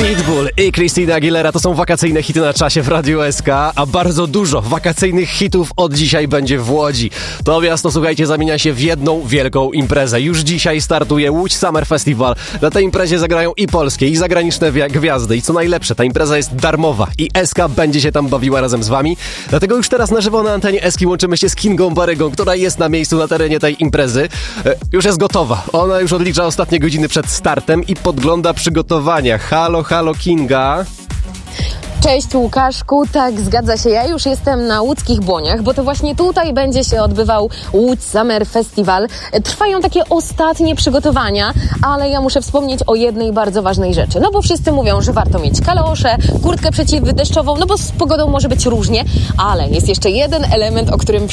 Pitbull i Christina Aguilera to są wakacyjne hity na czasie w Radiu SK, a bardzo dużo wakacyjnych hitów od dzisiaj będzie w Łodzi. To miasto, słuchajcie, zamienia się w jedną wielką imprezę. Już dzisiaj startuje Łódź Summer Festival. Na tej imprezie zagrają i polskie, i zagraniczne gwiazdy. I co najlepsze, ta impreza jest darmowa i SK będzie się tam bawiła razem z wami. Dlatego już teraz na żywo na antenie SK łączymy się z Kingą Barygą, która jest na miejscu, na terenie tej imprezy. Już jest gotowa. Ona już odlicza ostatnie godziny przed startem i podgląda przygotowania. Halo Kinga. Cześć Łukaszku, tak, zgadza się, ja już jestem na łódzkich Błoniach, bo to właśnie tutaj będzie się odbywał Łódź Summer Festival. Trwają takie ostatnie przygotowania, ale ja muszę wspomnieć o jednej bardzo ważnej rzeczy. No bo wszyscy mówią, że warto mieć kalosze, kurtkę przeciwdeszczową, no bo z pogodą może być różnie, ale jest jeszcze jeden element, o którym